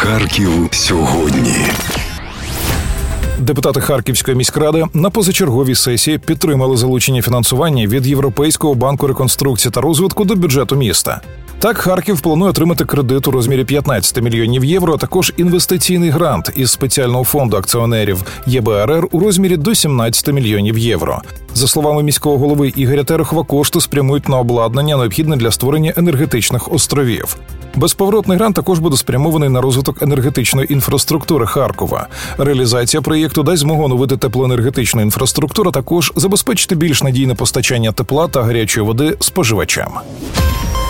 Харків сьогодні. Депутати Харківської міськради на позачерговій сесії підтримали залучення фінансування від Європейського банку реконструкції та розвитку до бюджету міста. Так, Харків планує отримати кредит у розмірі 15 мільйонів євро, а також інвестиційний грант із спеціального фонду акціонерів ЄБРР у розмірі до 17 мільйонів євро. За словами міського голови Ігоря Терехова, кошти спрямують на обладнання, необхідне для створення енергетичних островів. Безповоротний грант також буде спрямований на розвиток енергетичної інфраструктури Харкова. Реалізація проєкту дасть змогу оновити теплоенергетичну інфраструктуру, а також забезпечити більш надійне постачання тепла та гарячої води споживачам.